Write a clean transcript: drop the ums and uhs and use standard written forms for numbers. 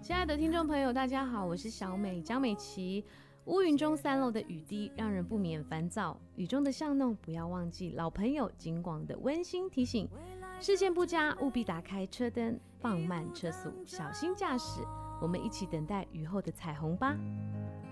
亲爱的听众朋友大家好，我是小美张美琪。乌云中散落的雨滴让人不免烦躁，雨中的巷弄不要忘记老朋友警广的温馨提醒，视线不佳务必打开车灯，放慢车速，小心驾驶，我们一起等待雨后的彩虹吧。